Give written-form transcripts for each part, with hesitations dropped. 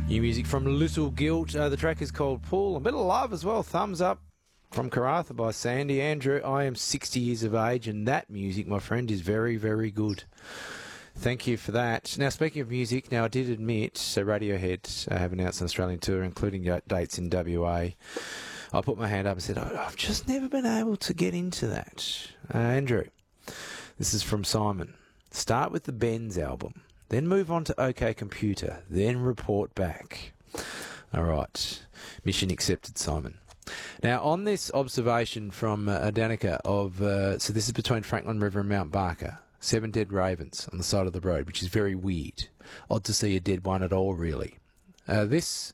New music from Little Guilt. The track is called Pull. A bit of love as well. Thumbs up from Karatha by Sandy. Andrew, I am 60 years of age, and that music, my friend, is very, very good. Thank you for that. Now, speaking of music, now I did admit, so Radiohead have announced an Australian tour, including dates in WA. I put my hand up and said, I've just never been able to get into that. Andrew, this is from Simon. Start with the Benz album, then move on to OK Computer, then report back. All right. Mission accepted, Simon. Now, on this observation from Danica of, so this is between Franklin River and Mount Barker, 7 dead ravens on the side of the road, which is very weird. Odd to see a dead one at all, really. This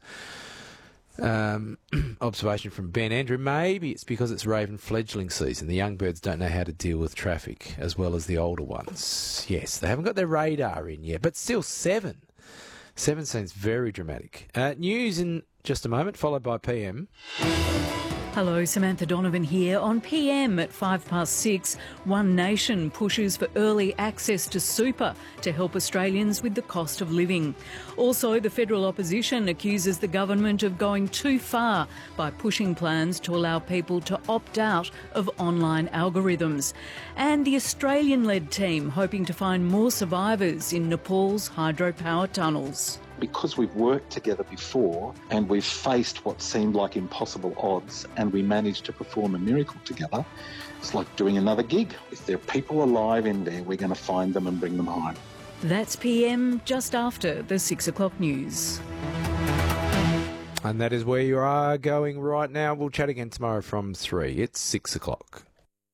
observation from Ben Andrew, maybe it's because it's raven fledgling season. The young birds don't know how to deal with traffic as well as the older ones. Yes, they haven't got their radar in yet, but still 7. 7 seems very dramatic. News in just a moment, followed by PM. Hello, Samantha Donovan here. On PM at 6:05, One Nation pushes for early access to super to help Australians with the cost of living. Also, the federal opposition accuses the government of going too far by pushing plans to allow people to opt out of online algorithms. And the Australian-led team hoping to find more survivors in Nepal's hydropower tunnels. Because we've worked together before and we've faced what seemed like impossible odds and we managed to perform a miracle together, it's like doing another gig. If there are people alive in there, we're going to find them and bring them home. That's PM just after the 6 o'clock news. And that is where you are going right now. We'll chat again tomorrow from 3. It's 6 o'clock.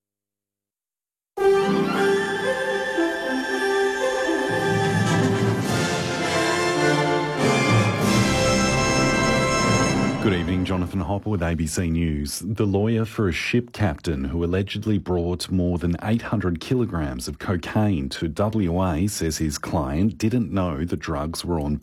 Good evening, Jonathan Hopper with ABC News. The lawyer for a ship captain who allegedly brought more than 800 kilograms of cocaine to WA says his client didn't know the drugs were on